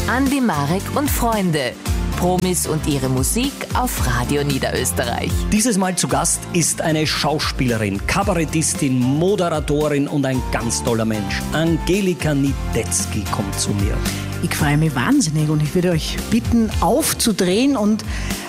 Andi, Marek und Freunde. Promis und ihre Musik auf Radio Niederösterreich. Dieses Mal zu Gast ist eine Schauspielerin, Kabarettistin, Moderatorin und ein ganz toller Mensch. Angelika Niedetzky kommt zu mir. Ich freue mich wahnsinnig und ich würde euch bitten, aufzudrehen und